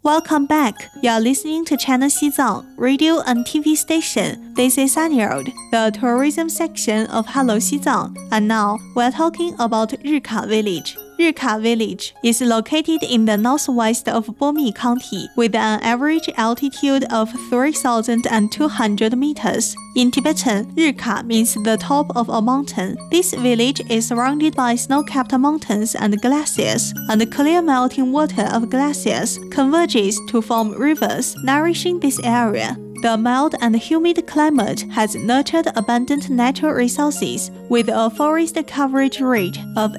Welcome back. You are listening to China Xizang radio and TV station. This is Anyroad, the tourism section of Hello Xizang. And now we're talking about Rika Village. Rika Village is located in the northwest of Bomi County with an average altitude of 3,200 meters. In Tibetan, Rika means the top of a mountain. This village is surrounded by snow-capped mountains and glaciers, and the clear melting water of glaciers converges to form rivers, nourishing this area. The mild and humid climate has nurtured abundant natural resources with a forest coverage rate of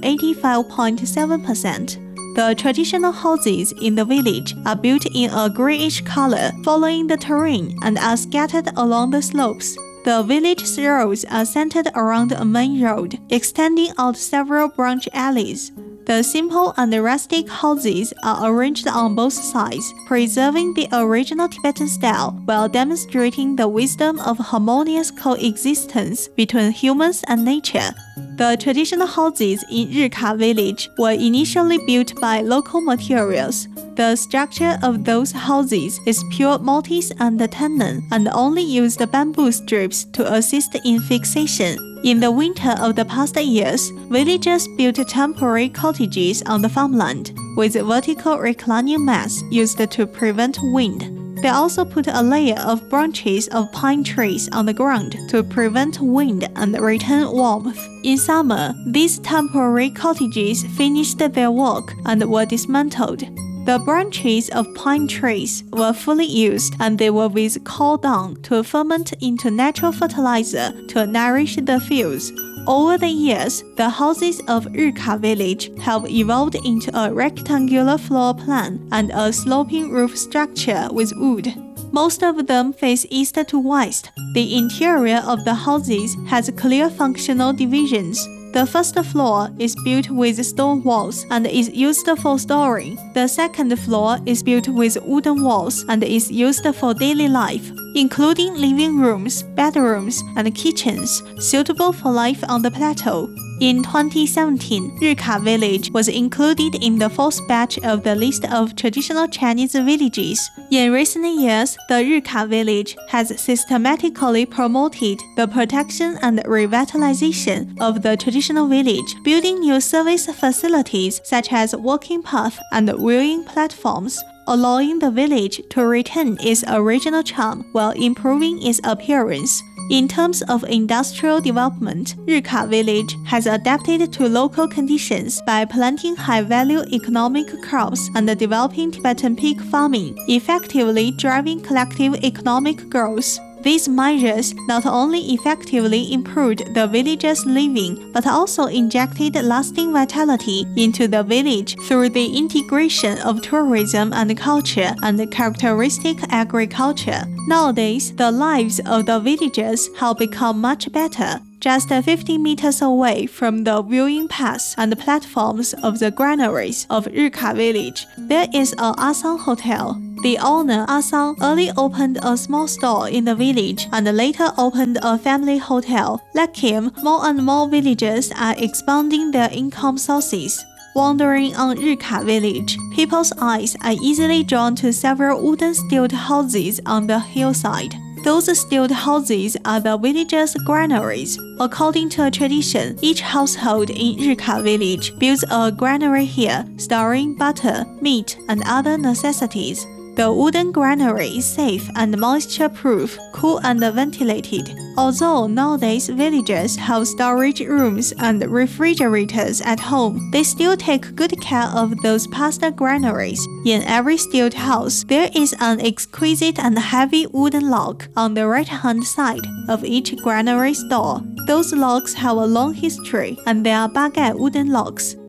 85.7%. The traditional houses in the village are built in a grayish color following the terrain and are scattered along the slopes. The village's roads are centered around a main road, extending out several branch alleys. The simple and rustic houses are arranged on both sides, preserving the original Tibetan style while demonstrating the wisdom of harmonious coexistence between humans and nature. The traditional houses in Rika village were initially built by local materials. The structure of those houses is pure mortise and tenon and only used bamboo strips to assist in fixation. In the winter of the past years, villagers built temporary cottages on the farmland, with vertical reclining mats used to prevent wind. They also put a layer of branches of pine trees on the ground to prevent wind and retain warmth. In summer, these temporary cottages finished their work and were dismantled. The branches of pine trees were fully used and they were with cow dung to ferment into natural fertilizer to nourish the fields. Over the years, the houses of Rika village have evolved into a rectangular floor plan and a sloping roof structure with wood. Most of them face east to west. The interior of the houses has clear functional divisions. The first floor is built with stone walls and is used for storing. The second floor is built with wooden walls and is used for daily life, including living rooms, bedrooms, and kitchens, suitable for life on the plateau. In 2017, Rika village was included in the fourth batch of the list of traditional Chinese villages. In recent years, the Rika village has systematically promoted the protection and revitalization of the traditional village, building new service facilities such as walking paths and viewing platforms, allowing the village to retain its original charm while improving its appearance. In terms of industrial development, Rika village has adapted to local conditions by planting high-value economic crops and developing Tibetan pig farming, effectively driving collective economic growth. These measures not only effectively improved the villagers' living, but also injected lasting vitality into the village through the integration of tourism and culture and characteristic agriculture. Nowadays, the lives of the villagers have become much better. Just 50 meters away from the viewing paths and platforms of the granaries of Rika village, there is a Asang Hotel. The owner, Asang, early opened a small store in the village and later opened a family hotel. Like him, more and more villagers are expanding their income sources. Wandering on Rika village, people's eyes are easily drawn to several wooden stilted houses on the hillside. Those stilted houses are the villagers' granaries. According to a tradition, each household in Rika village builds a granary here, storing butter, meat, and other necessities. The wooden granary is safe and moisture-proof, cool and ventilated. Although nowadays villagers have storage rooms and refrigerators at home, they still take good care of those past granaries. In every stilted house, there is an exquisite and heavy wooden log on the right-hand side of each granary's door. Those logs have a long history, and they are baguette wooden logs.